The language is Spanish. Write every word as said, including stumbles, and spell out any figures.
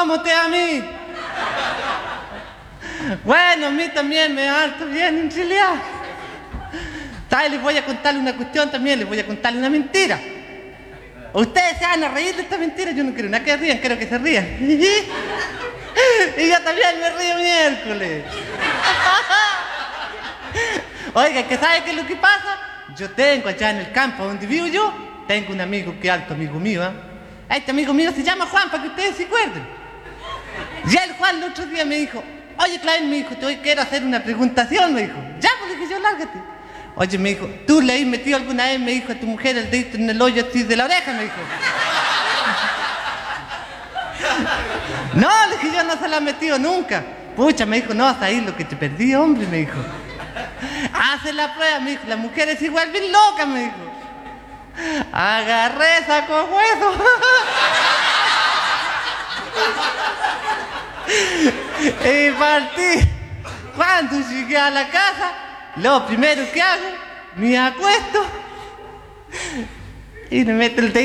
¿Cómo te va a mí? Bueno, a mí también me va harto bien en realidad. ¿Sabes? Les voy a contarle una cuestión también, les voy a contarle una mentira. Ustedes se van a reír de esta mentira, yo no quiero nada que rían, quiero que se rían. Y yo también me río miércoles. Oiga, ¿qué sabe qué es lo que pasa? Yo tengo allá en el campo donde vivo yo, tengo un amigo que es alto amigo mío, ¿eh? Este amigo mío se llama Juan, para que ustedes se acuerden. Y el Juan el otro día me dijo, oye, Clavín, me dijo, te hoy quiero hacer una preguntación, me dijo. Ya, pues dije yo, lárgate. Oye, me dijo, ¿tú le has metido alguna vez, me dijo, a tu mujer el dedito en el hoyo así de la oreja, me dijo? No, le dije, yo no se la he metido nunca. Pucha, me dijo, no, hasta ahí lo que te perdí, hombre, me dijo. Hace la prueba, me dijo, la mujer es igual bien loca, me dijo. Agarré, sacó hueso. Y partí. Cuando llegué a la casa, lo primero que hago, me acuesto y me meto el dedito